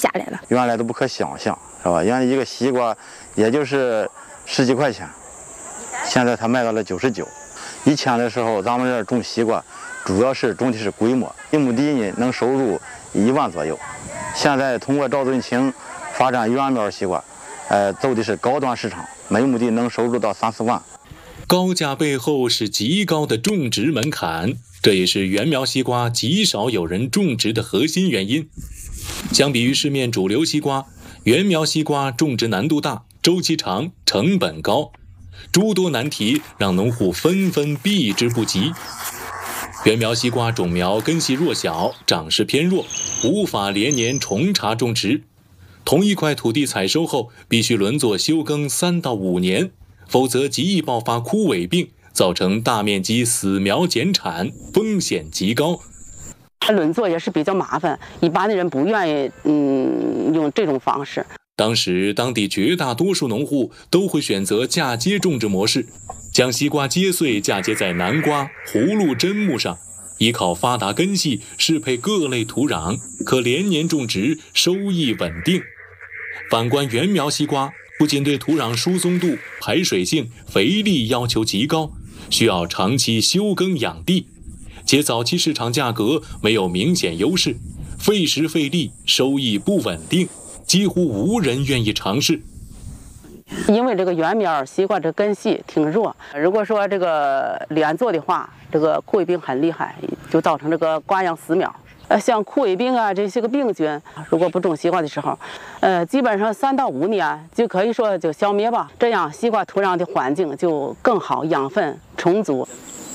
下来了。 原来都不可想象，是吧？原来一个西瓜也就是10几块钱，现在它卖到了99。以前的时候，咱们这儿种西瓜，主要是种的是规模，1亩地呢能收入1万左右。现在通过赵振清发展原苗西瓜，走的是高端市场，每亩地能收入到3、4万。 高价背后是极高的种植门槛，这也是原苗西瓜极少有人种植的核心原因。相比于市面主流西瓜，原苗西瓜种植难度大，周期长，成本高，诸多难题让农户纷纷避之不及。原苗西瓜种苗根系弱小，长势偏弱，无法连年重茬种植。同一块土地采收后，必须轮作休耕3到5年，否则极易爆发枯萎病，造成大面积死苗减产，风险极高。 轮作也是比较麻烦，一般的人不愿意用这种方式。 当时当地绝大多数农户都会选择嫁接种植模式，将西瓜接穗嫁接在南瓜、葫芦砧木上，依靠发达根系适配各类土壤，可连年种植，收益稳定。反观原苗西瓜，不仅对土壤疏松度、排水性、肥力要求极高，需要长期休耕养地，且早期市场价格没有明显优势，费时费力，收益不稳定，几乎无人愿意尝试。 因为这个原苗西瓜这根系挺弱，如果说这个连做的话，这个枯萎病很厉害，就造成这个瓜秧死苗。像枯萎病啊这些个病菌，如果不种西瓜的时候，基本上3到5年就可以说就消灭吧。这样西瓜土壤的环境就更好，养分充足。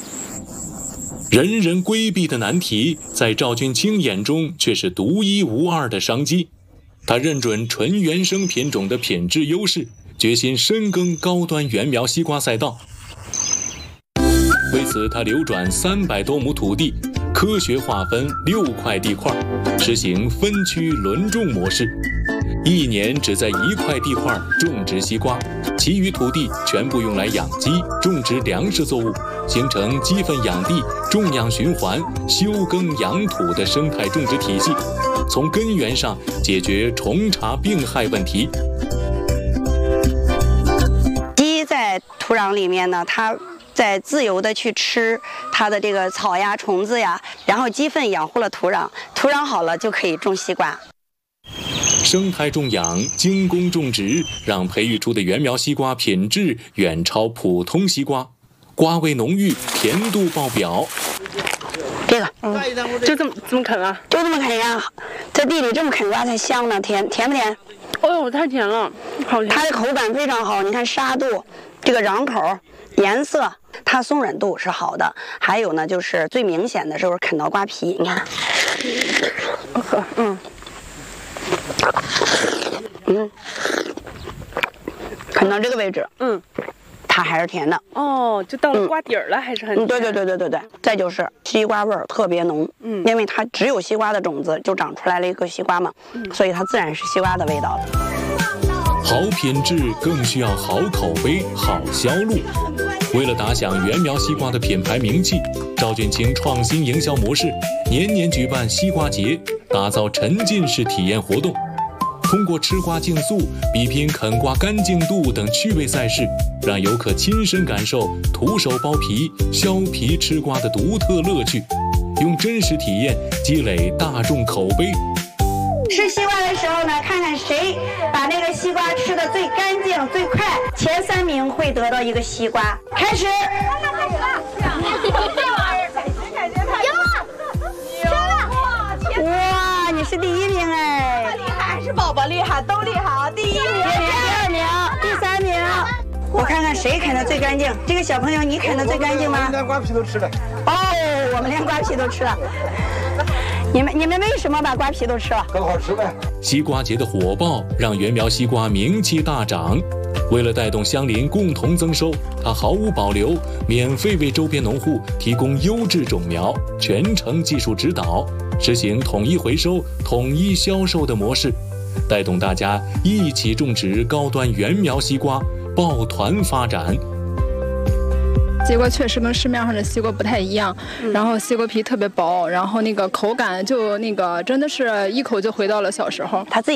人人规避的难题，在赵俊清眼中却是独一无二的商机。他认准纯原生品种的品质优势，决心深耕高端原苗西瓜赛道。为此，他流转300多亩土地，科学划分6块地块，实行分区轮种模式。1年只在1块地块种植西瓜，其余土地全部用来养鸡，种植粮食作物，形成鸡粪养地、种养循环、休耕养土的生态种植体系，从根源上解决重茬病害问题。 鸡在土壤里面呢，它在自由的去吃它的这个草呀、虫子呀，然后鸡粪养护了土壤，土壤好了就可以种西瓜。 生态种养、精工种植，让培育出的原苗西瓜品质远超普通西瓜，瓜味浓郁，甜度爆表。 这个， 就这么啃啊？ 就这么啃呀，在地里这么啃瓜才香呢，甜不甜？ 哦呦，太甜了，好甜！ 它的口感非常好，你看沙度，这个瓤口、颜色，它松软度是好的。还有呢，就是最明显的就是啃到瓜皮，你看，啃到这个位置，它还是甜的。 哦，就到了瓜底儿了，还是很甜。 对。再就是西瓜味儿特别浓，因为它只有西瓜的种子就长出来了一个西瓜嘛，所以它自然是西瓜的味道了。 好品质更需要好口碑、好销路。为了打响原苗西瓜的品牌名气，赵俊清创新营销模式，年年举办西瓜节，打造沉浸式体验活动。通过吃瓜竞速、比拼啃瓜干净度等趣味赛事，让游客亲身感受徒手剥皮、削皮吃瓜的独特乐趣，用真实体验积累大众口碑。 吃西瓜的时候呢，看看谁把那个西瓜吃的最干净、最快，前3名会得到一个西瓜。开始。哇，你是第1名哎！ 厉害还是宝宝厉害？都厉害啊！第1名、 第2名、第3名。我看看谁啃的最干净。这个小朋友，你啃的最干净吗？ 我们连瓜皮都吃了。 哦，我们连瓜皮都吃了。你们为什么把瓜皮都吃了？ 更好吃呗。 西瓜节的火爆让原苗西瓜名气大涨。为了带动乡邻共同增收，他毫无保留，免费为周边农户提供优质种苗，全程技术指导，实行统一回收、统一销售的模式，带动大家一起种植高端原苗西瓜，抱团发展。 西瓜确实跟市面上的西瓜不太一样，然后西瓜皮特别薄，然后那个口感就真的是一口就回到了小时候。 他自己